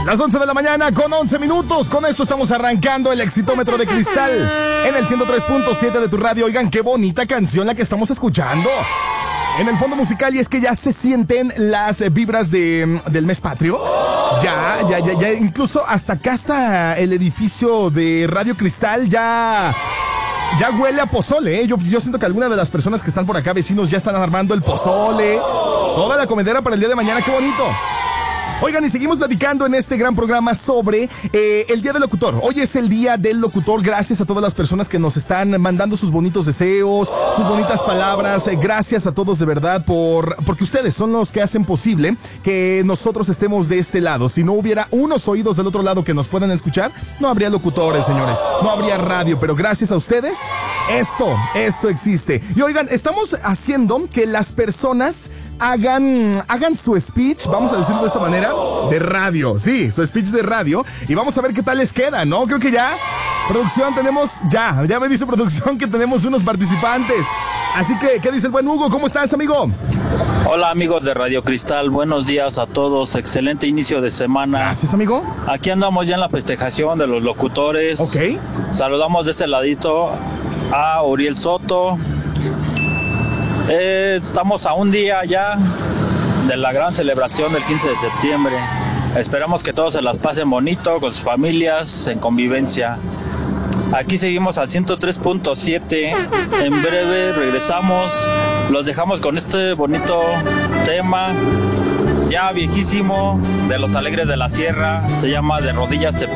Las 11 de la mañana con 11 minutos. Con esto estamos arrancando el Exitómetro de Cristal en el 103.7 de tu radio. Oigan, qué bonita canción la que estamos escuchando en el fondo musical. Y es que ya se sienten las vibras del mes patrio. Ya. Incluso hasta acá está el edificio de Radio Cristal. Ya huele a pozole, ¿eh? Yo siento que algunas de las personas que están por acá, vecinos, ya están armando el pozole. Toda la comedera para el día de mañana. Qué bonito. Oigan, y seguimos platicando en este gran programa sobre el Día del Locutor. Hoy es el Día del Locutor. Gracias a todas las personas que nos están mandando sus bonitos deseos, sus bonitas palabras. Gracias a todos de verdad porque ustedes son los que hacen posible que nosotros estemos de este lado. Si no hubiera unos oídos del otro lado que nos puedan escuchar, no habría locutores, señores. No habría radio, pero gracias a ustedes, esto existe. Y oigan, estamos haciendo que las personas hagan su speech, vamos a decirlo de esta manera, de radio. Sí, su speech de radio. Y vamos a ver qué tal les queda, ¿no? Creo que ya, producción, ya me dice producción que tenemos unos participantes. Así que, ¿qué dice el buen Hugo? ¿Cómo estás, amigo? Hola, amigos de Radio Cristal, buenos días a todos, excelente inicio de semana. Gracias, amigo. Aquí andamos ya en la festejación de los locutores. Ok. Saludamos de este ladito a Uriel Soto. Estamos a un día ya de la gran celebración del 15 de septiembre. Esperamos que todos se las pasen bonito con sus familias, en convivencia. Aquí seguimos al 103.7. En breve regresamos. Los dejamos con este bonito tema, ya viejísimo, de Los Alegres de la Sierra. Se llama De Rodillas Te